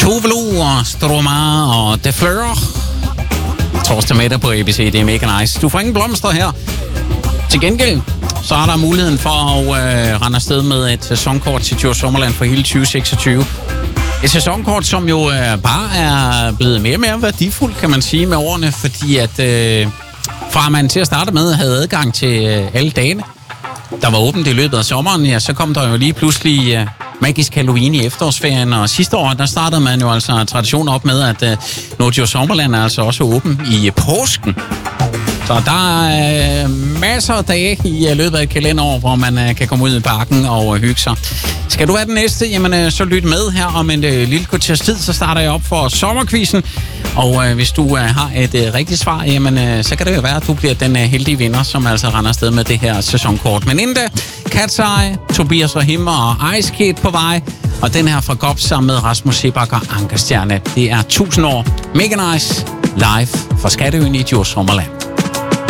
Tovelo og Stromar og The Fleur. Torsdag middag på ABC, det er mega nice. Du får ingen blomster her. Til gengæld, så er der muligheden for at rende afsted med et sæsonkort til Djurs Sommerland for hele 2026. Et sæsonkort, som jo bare er blevet mere og mere værdifuldt, kan man sige, med årene, fordi at fra man til at starte med havde adgang til alle dagene, der var åbent i løbet af sommeren, ja, så kom der jo lige pludselig magisk Halloween i efterårsferien, og sidste år, der startede man jo altså tradition op med, at Djurs Sommerland er altså også åben i påsken. Så der er masser af dage i løbet af et kalenderår, hvor man kan komme ud i parken og hygge sig. Skal du være den næste, jamen så lyt med her om en lille kvarters tid, så starter jeg op for sommerquizzen. Og hvis du har et rigtigt svar, jamen så kan det jo være, at du bliver den heldige vinder, som altså render afsted med det her sæsonkort. Men inden da, Cat's Eye, Tobias Rahim og Ice Kid på vej. Og den her fra GOP sammen med Rasmus Seebach og Ankerstjerne. Det er 1000 år. Mega nice live fra Skatteøen i Djurs Sommerland.